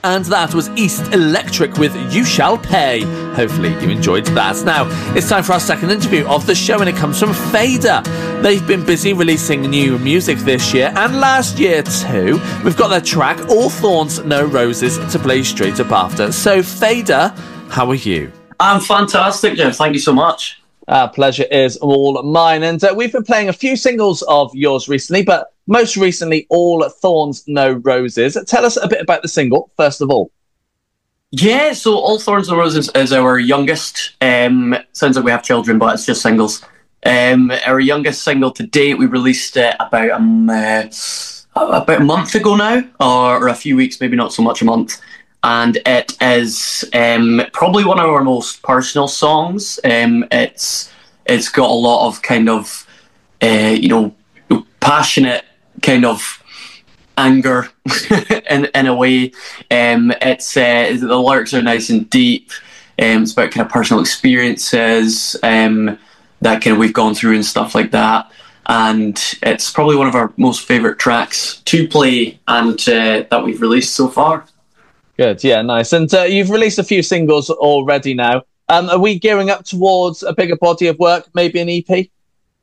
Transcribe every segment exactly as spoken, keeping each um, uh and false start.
And that was East Electric with You Shall Pay. Hopefully you enjoyed that. Now, it's time for our second interview of the show, and it comes from Fader. They've been busy releasing new music this year and last year too. We've got their track, All Thorns, No Roses, to play straight up after. So, Fader, how are you? I'm fantastic, Jeff. Thank you so much. Our pleasure is all mine. And uh, we've been playing a few singles of yours recently, but most recently, All Thorns, No Roses. Tell us a bit about the single, first of all. Yeah, so All Thorns, No Roses is our youngest. Um, sounds like we have children, but it's just singles. Um, our youngest single to date. We released it about, um, uh, about a month ago now, or, or a few weeks, maybe not so much a month. And it is um, probably one of our most personal songs. Um, it's it's got a lot of kind of uh, you know passionate kind of anger in in a way. Um, it's uh, the lyrics are nice and deep. Um, it's about kind of personal experiences um, that kind of we've gone through and stuff like that. And it's probably one of our most favourite tracks to play and uh, that we've released so far. Good, yeah, nice. And uh, you've released a few singles already now. Um, are we gearing up towards a bigger body of work, maybe an E P?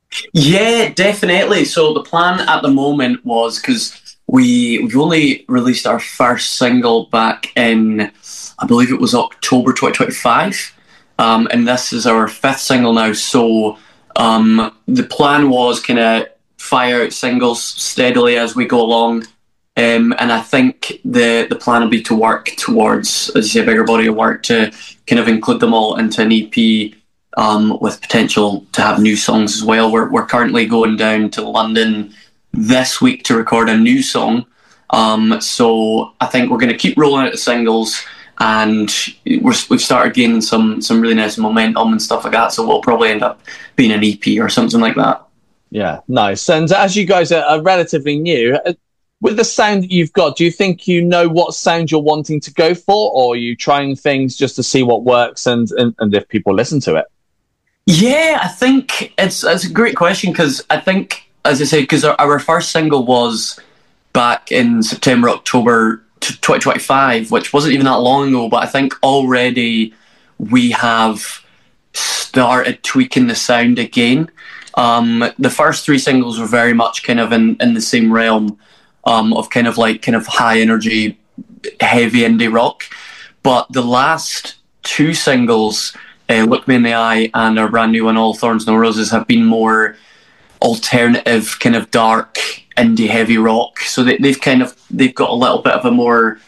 Yeah, definitely. So the plan at the moment was, because we, we've only released our first single back in, I believe it was October twenty twenty-five. Um, and this is our fifth single now. So um, the plan was kind of fire out singles steadily as we go along. Um, and I think the, the plan will be to work towards, as you say, a bigger body of work, to kind of include them all into an E P um, with potential to have new songs as well. We're, we're currently going down to London this week to record a new song. Um, so I think we're going to keep rolling out the singles, and we're, we've started gaining some, some really nice momentum and stuff like that. So we'll probably end up being an E P or something like that. Yeah, nice. And as you guys are, are relatively new, with the sound that you've got, do you think you know what sound you're wanting to go for, or are you trying things just to see what works and, and, and if people listen to it? Yeah, I think it's, it's a great question, because I think, as I said, because our, our first single was back in September, October twenty twenty-five, which wasn't even that long ago, but I think already we have started tweaking the sound again. Um, the first three singles were very much kind of in, in the same realm. Um, of kind of like kind of high energy, heavy indie rock. But the last two singles, uh, Look Me in the Eye and our brand new one, All Thorns, No Roses, have been more alternative, kind of dark, indie heavy rock. So they, they've kind of, they've got a little bit of a more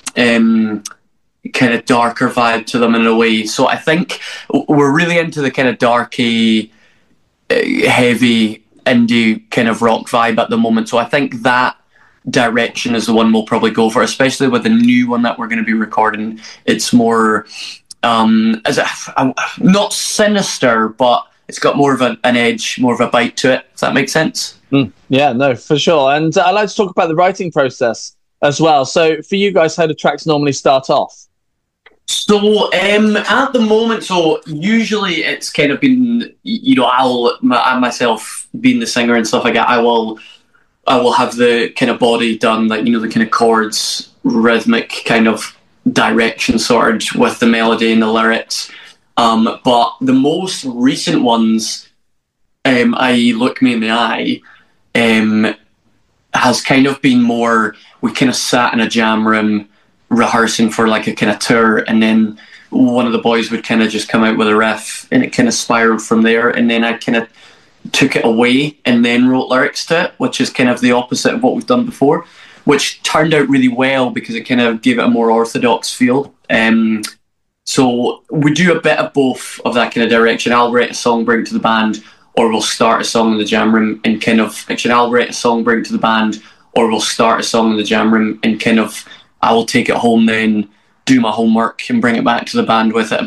um, kind of darker vibe to them in a way. So I think we're really into the kind of darky, uh, heavy indie kind of rock vibe at the moment. So I think that direction is the one we'll probably go for, especially with the new one that we're going to be recording. It's more um as a, not sinister, but it's got more of a, an edge, more of a bite to it. Does that make sense? Mm, yeah, no, for sure. And uh, I'd like to talk about the writing process as well. So for you guys, how do tracks normally start off? So um at the moment, so usually it's kind of been, you know, I'll I myself being the singer and stuff like that, I will I will have the kind of body done, like, you know, the kind of chords, rhythmic kind of direction sorted with the melody and the lyrics. Um, but the most recent ones, um, that is Look Me in the Eye, um, has kind of been more, we kind of sat in a jam room rehearsing for like a kind of tour, and then one of the boys would kind of just come out with a riff, and it kind of spiraled from there, and then I kind of took it away and then wrote lyrics to it, which is kind of the opposite of what we've done before, which turned out really well because it kind of gave it a more orthodox feel. Um, so we do a bit of both of that kind of direction. I'll write a song, bring it to the band, or we'll start a song in the jam room and kind of, actually I'll write a song, bring it to the band, or we'll start a song in the jam room and kind of, I will take it home then, do my homework and bring it back to the band with it.